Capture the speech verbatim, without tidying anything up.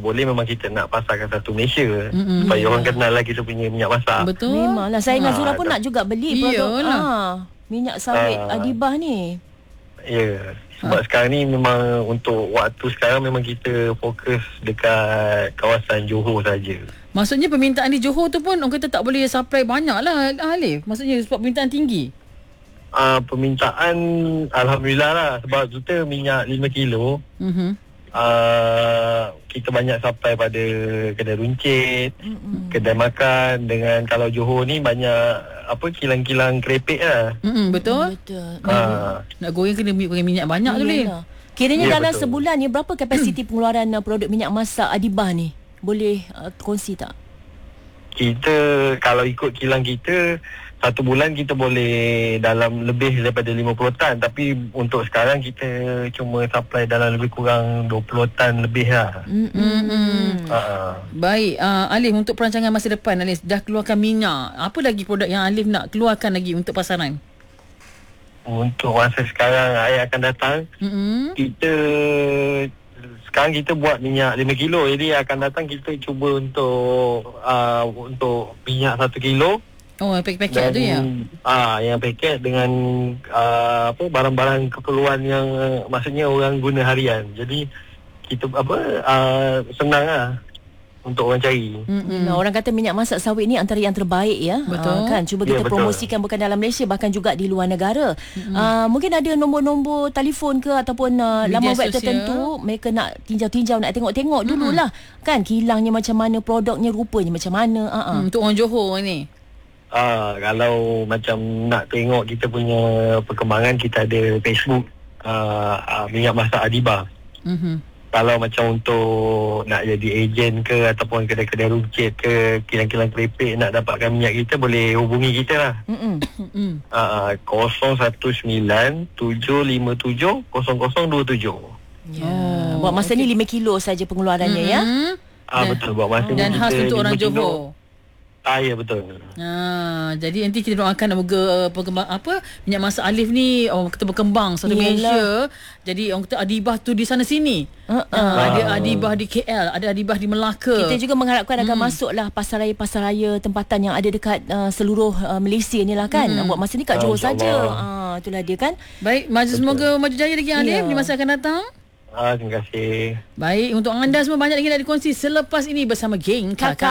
boleh memang kita nak pasarkan satu Malaysia. Mm-mm. Supaya orang kenal lah kita punya minyak masak. Betul. Memanglah. Saya dengan Ah, Zura pun dah. nak juga beli produk Iyalah. ah, minyak sawit Ah. Adibah ni. Ya, sebab ha. sekarang ni memang untuk waktu sekarang memang kita fokus dekat kawasan Johor saja. Maksudnya permintaan di Johor tu pun orang kata tak boleh supply banyak lah, Alif. Maksudnya sebab permintaan tinggi. Uh, permintaan Alhamdulillah lah, sebab kita minyak lima kilo. Mhm. Uh, kita banyak supply pada kedai runcit, mm-hmm. kedai makan. Dengan kalau Johor ni banyak apa kilang-kilang kerepek lah. Mm-mm, betul. Betul. Uh, Nak goreng kena pakai minyak banyak tu, Lif. Iyalah. Kiranya Ya, dalam betul. sebulan ni berapa kapasiti pengeluaran uh, produk minyak masak Adibah ni? Boleh uh, kongsi tak? kita kalau ikut kilang kita satu bulan kita boleh dalam lebih daripada lima puluh tan, tapi untuk sekarang kita cuma supply dalam lebih kurang dua puluh tan lebih lah. Mm-mm. Uh, Baik, uh, Alif, untuk perancangan masa depan, Alif dah keluarkan minyak. Apa lagi produk yang Alif nak keluarkan lagi untuk pasaran? untuk masa sekarang yang akan datang, Mm-mm. kita sekarang kita buat minyak lima kilo, jadi akan datang kita cuba untuk uh, untuk minyak satu kilo. Oh, paket-paket tu ya? Ah, yang paket dengan uh, apa barang-barang keperluan yang uh, maksudnya orang guna harian. Jadi kita apa uh, senang lah untuk orang cari. Mm-mm. Nah, orang kata minyak masak sawit ni antara yang terbaik ya. Betul. Uh, kan cuba Ya, kita betul. promosikan bukan dalam Malaysia, bahkan juga di luar negara. Uh, mungkin ada nombor-nombor telefon ke ataupun uh, Media laman web sosial. tertentu mereka nak tinjau-tinjau, nak tengok-tengok dululah. Kan kilangnya macam mana, produknya rupanya macam mana. Uh-uh. Hmm, untuk orang Johor ni. Ah, kalau macam nak tengok kita punya perkembangan, kita ada Facebook uh, uh, minyak masak Adibah. Mhm. Kalau macam untuk nak jadi ejen ke ataupun kedai-kedai runcit ke kilang-kilang kerepek nak dapatkan minyak kita, boleh hubungi kita lah. Mm-mm. Mm. Uh, kosong satu sembilan tujuh lima tujuh kosong kosong dua tujuh. Ya. Oh, Buat masa ni lima kilo saja pengeluarannya ya. Mhm. Ah, Dan- betul, buat masa Dan ni khas kita untuk orang lima kilo. Johor. Ah, ya betul. Ha, jadi nanti kita doakan moga perkembang apa minyak masak Alif ni orang kata berkembang satu Yelah. Malaysia. Jadi orang kata Adibah tu di sana sini. Uh-uh. Ha, ada Adibah di K L, ada Adibah di Melaka. Kita juga mengharapkan akan masuklah pasaraya-pasaraya tempatan yang ada dekat uh, seluruh uh, Malaysia ni lah kan. Mm-mm. Buat masa ni kat Ah, Johor insyaAllah. saja. Ah, itulah dia kan. Baik, maju semoga maju jaya lagi Alif Ya. di masa akan datang. Ah, terima kasih. Baik, untuk anda semua banyak lagi nak dikongsi selepas ini bersama geng Kakak.